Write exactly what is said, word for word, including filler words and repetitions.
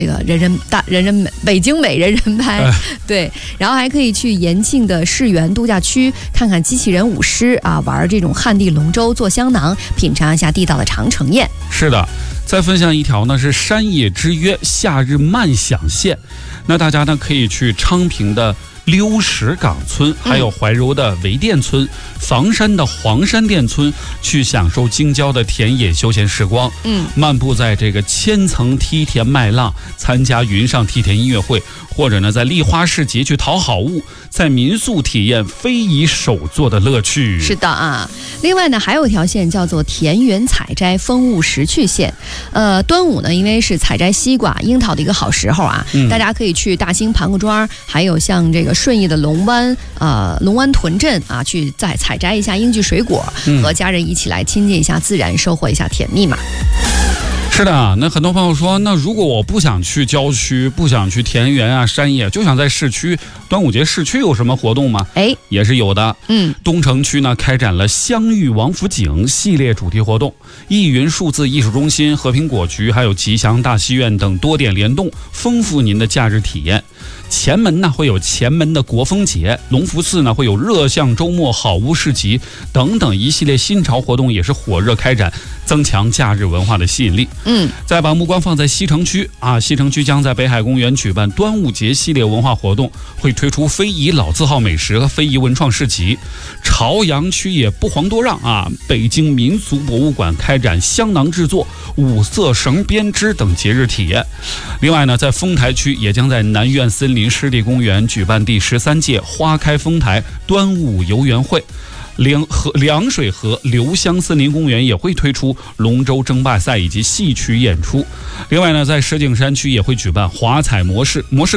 这个人人大人人美，北京美人人拍，哎、对，然后还可以去延庆的世园度假区看看机器人舞狮啊，玩这种旱地龙舟、做香囊，品尝一下地道的长城宴。 是的，再分享一条呢是山野之约夏日漫享线，那大家呢可以去昌平的溜石岗村，还有怀柔的围店村、嗯、房山的黄山店村，去享受京郊的田野休闲时光。嗯，漫步在这个千层梯田麦浪，参加云上梯田音乐会，或者呢在丽花市集去淘好物，在民宿体验非遗手作的乐趣。 是的啊，另外呢还有一条线叫做田园采摘风物识趣线。呃，端午呢因为是采摘西瓜、樱桃的一个好时候啊，嗯、大家可以去大兴盘古庄，还有像这个顺义的龙湾呃龙湾屯镇啊，去再采摘一下应季水果，嗯、和家人一起来亲近一下自然，收获一下甜蜜嘛。 是的，那很多朋友说，那如果我不想去郊区，不想去田园啊山野，就想在市区，端午节市区有什么活动吗？哎，也是有的。嗯，东城区呢开展了相遇王府井系列主题活动，易云数字艺术中心、和平果局还有吉祥大戏院等多点联动，丰富您的假日体验。前门呢会有前门的国风节，隆福寺呢会有热巷周末好物市集等等一系列新潮活动，也是火热开展，增强假日文化的吸引力。嗯，再把目光放在西城区啊，西城区将在北海公园举办端午节系列文化活动，会推出非遗老字号美食和非遗文创市集。朝阳区也不遑多让啊，北京民俗博物馆开展香囊制作、五色绳编织等节日体验。另外呢，在丰台区也将在南苑森林湿地公园举办第十三届花开丰台端午游园会。凉河凉水河留香森林公园也会推出龙舟争霸赛以及戏曲演出。另外呢，在石景山区也会举办华彩模式模式